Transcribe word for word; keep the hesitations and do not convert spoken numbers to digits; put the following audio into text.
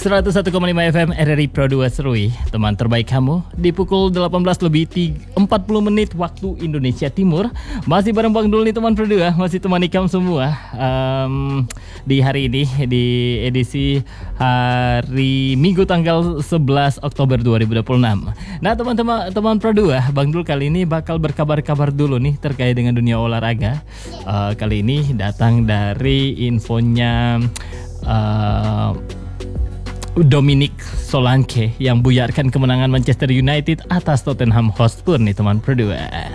seratus satu koma lima F M R R I Pro dua Serui, teman terbaik kamu di pukul delapan belas lebih empat puluh menit waktu Indonesia Timur. Masih bareng Bang Dul nih teman Pro dua, masih teman ikam semua um, di hari ini di edisi hari Minggu tanggal sebelas Oktober dua ribu dua puluh enam. Nah teman-teman teman Pro dua, Bang Dul kali ini bakal berkabar-kabar dulu nih terkait dengan dunia olahraga. Uh, kali ini datang dari infonya uh, Dominic Solanke yang buyarkan kemenangan Manchester United atas Tottenham Hotspur nih teman Pro dua.